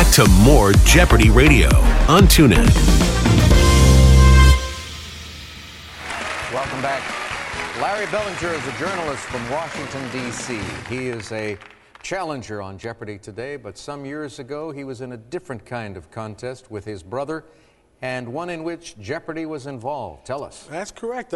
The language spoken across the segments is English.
to more Jeopardy Radio on TuneIn. Welcome back. Larry Bellinger is a journalist from Washington, D.C. He is a challenger on Jeopardy today, but some years ago he was in a different kind of contest with his brother, and one in which Jeopardy was involved. Tell us. That's correct.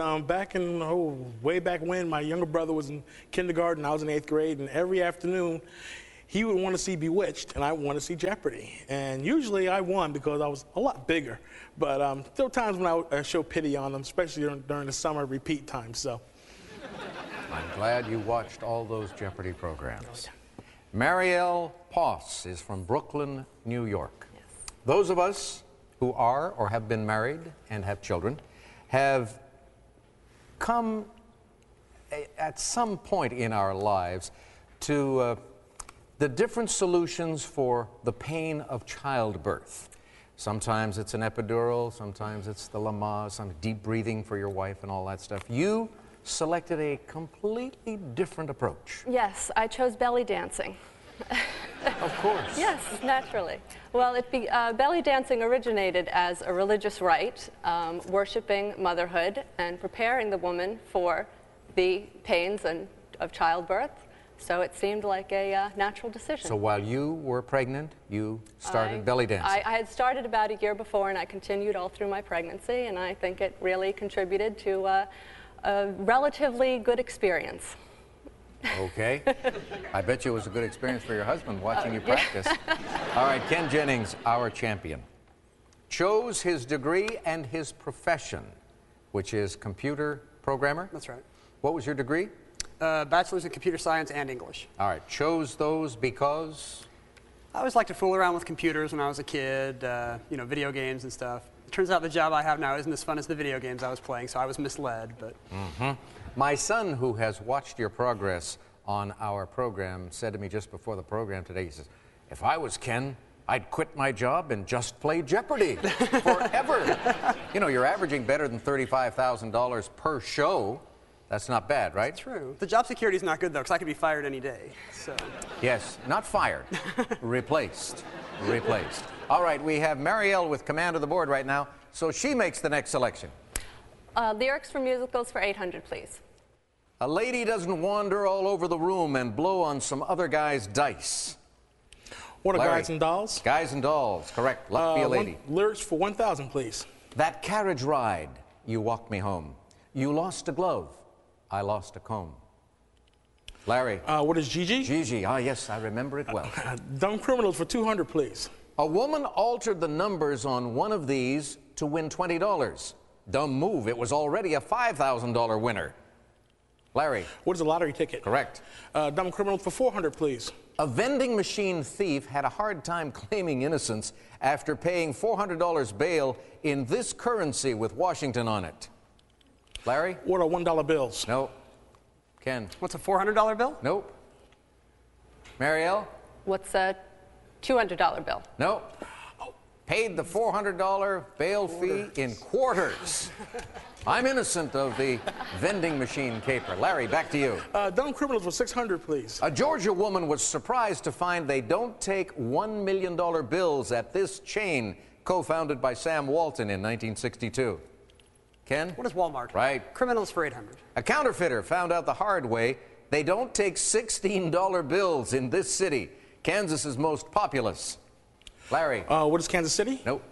Way back when, my younger brother was in kindergarten, I was in 8th grade, and every afternoon he would want to see Bewitched, and I would want to see Jeopardy. And usually I won because I was a lot bigger, but there were times when I would show pity on them, especially during the summer repeat time. So I'm glad you watched all those Jeopardy programs. Marielle Poss is from Brooklyn, New York. Yes. Those of us who are or have been married and have children have come at some point in our lives to the different solutions for the pain of childbirth. Sometimes it's an epidural, sometimes it's the Lamaze, some deep breathing for your wife and all that stuff. You selected a completely different approach. Yes, I chose belly dancing. Of course. Yes, naturally. Well, belly dancing originated as a religious rite, worshiping motherhood and preparing the woman for the pains of childbirth. So it seemed like a natural decision. So while you were pregnant, you started belly dancing? I had started about a year before, and I continued all through my pregnancy, and I think it really contributed to a relatively good experience. Okay. I bet you it was a good experience for your husband watching you practice. All right, Ken Jennings, our champion, chose his degree and his profession, which is computer programmer? That's right. What was your degree? Bachelor's in computer science and English. All right, chose those because? I always liked to fool around with computers when I was a kid, video games and stuff. It turns out the job I have now isn't as fun as the video games I was playing, so I was misled. But My son, who has watched your progress on our program, said to me just before the program today, he says, if I was Ken, I'd quit my job and just play Jeopardy forever. You know, you're averaging better than $35,000 per show. That's not bad, right? It's true. The job security is not good, though, because I could be fired any day. So. Yes, not fired. Replaced. Replaced. All right, we have Marielle with command of the board right now, so she makes the next selection. Lyrics from musicals for 800, please. A lady doesn't wander all over the room and blow on some other guy's dice. What are Larry. Guys and Dolls? Guys and Dolls, correct. Luck be a lady. Lyrics for 1,000, please. That carriage ride, you walked me home. You lost a glove, I lost a comb. Larry. What is Gigi? Gigi, yes, I remember it well. Dumb Criminals for 200, please. A woman altered the numbers on one of these to win $20. Dumb move, it was already a $5,000 winner. Larry. What is a lottery ticket? Correct. Dumb Criminals for 400, please. A vending machine thief had a hard time claiming innocence after paying $400 bail in this currency with Washington on it. Larry? What are $1 bills? No. Ken? What's a $400 bill? Nope. Marielle? What's a $200 bill? Nope. Paid the $400 bail fee in quarters. I'm innocent of the vending machine caper. Larry, back to you. Dumb Criminals for 600, please. A Georgia woman was surprised to find they don't take $1 million bills at this chain, co-founded by Sam Walton in 1962. Ken? What is Walmart? Right. Criminals for 800. A counterfeiter found out the hard way they don't take $16 bills in this city, Kansas's most populous. Larry. What is Kansas City? Nope.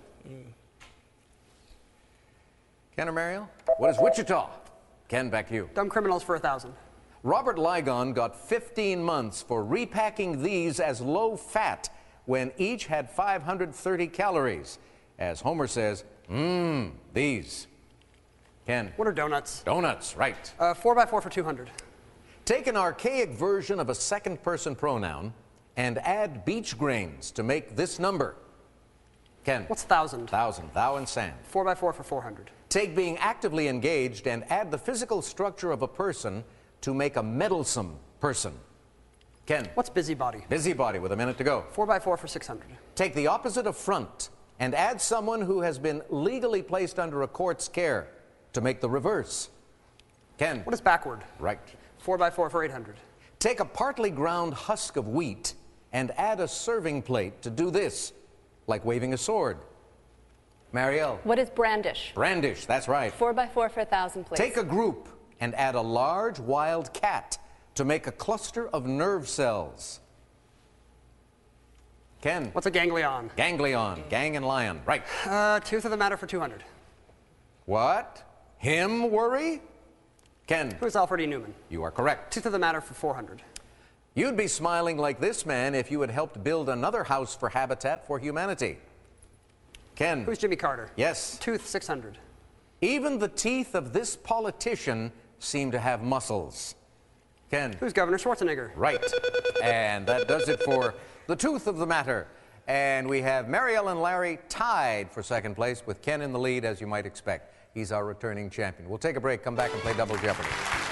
Ken or Marielle? What is Wichita? Ken, back to you. Dumb Criminals for 1,000. Robert Ligon got 15 months for repacking these as low fat when each had 530 calories. As Homer says, these. Ken. What are donuts? Donuts, right. 4x4 for 200. Take an archaic version of a second-person pronoun and add beach grains to make this number. Ken. What's 1,000? 1,000. Thou and Sam. 4x4 for 400. Take being actively engaged and add the physical structure of a person to make a meddlesome person. Ken. What's busybody? Busybody with a minute to go. 4x4 for 600. Take the opposite of front and add someone who has been legally placed under a court's care to make the reverse. Ken. What is backward? Right. 4x4 for 800. Take a partly ground husk of wheat and add a serving plate to do this. like waving a sword. Marielle. What is brandish? Brandish, that's right. 4x4 for 1,000, please. Take a group and add a large wild cat to make a cluster of nerve cells. Ken. What's a ganglion? Ganglion, gang and lion, right. Truth of the matter for 200. What? Him worry? Ken. Who's Alfred E. Newman? You are correct. Truth of the matter for 400. You'd be smiling like this man if you had helped build another house for Habitat for Humanity. Ken. Who's Jimmy Carter? Yes. Tooth 600. Even the teeth of this politician seem to have muscles. Ken. Who's Governor Schwarzenegger? Right. And that does it for the truth of the matter. And we have Marielle and Larry tied for second place with Ken in the lead, as you might expect. He's our returning champion. We'll take a break, come back and play Double Jeopardy.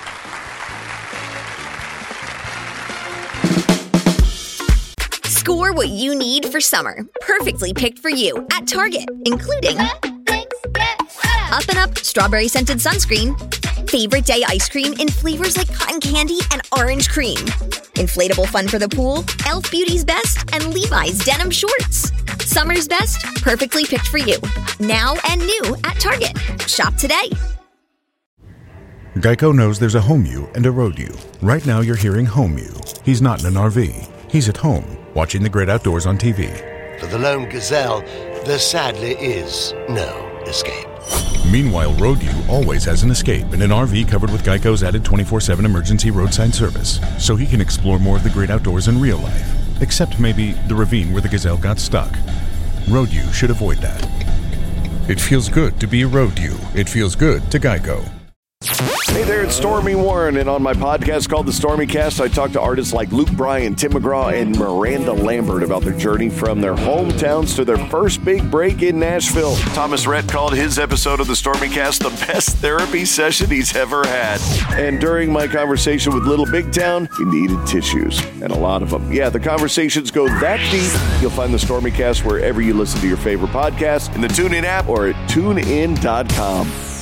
Score what you need for summer. Perfectly picked for you at Target, including Up and Up Strawberry Scented Sunscreen, Favorite Day Ice Cream in flavors like cotton candy and orange cream, Inflatable Fun for the Pool, Elf Beauty's Best, and Levi's Denim Shorts. Summer's best, perfectly picked for you. Now and new at Target. Shop today. Geico knows there's a home you and a road you. Right now you're hearing home you. He's not in an RV. He's at home, watching the great outdoors on TV. For the lone gazelle, there sadly is no escape. Meanwhile, Road U always has an escape in an RV covered with Geico's added 24/7 emergency roadside service, so he can explore more of the great outdoors in real life. Except maybe the ravine where the gazelle got stuck. Road U should avoid that. It feels good to be a Road U. It feels good to Geico. Hey there, it's Stormy Warren, and on my podcast called The Stormy Cast, I talk to artists like Luke Bryan, Tim McGraw, and Miranda Lambert about their journey from their hometowns to their first big break in Nashville. Thomas Rhett called his episode of The Stormy Cast the best therapy session he's ever had. And during my conversation with Little Big Town, he needed tissues, and a lot of them. Yeah, the conversations go that deep. You'll find The Stormy Cast wherever you listen to your favorite podcasts, in the TuneIn app or at TuneIn.com.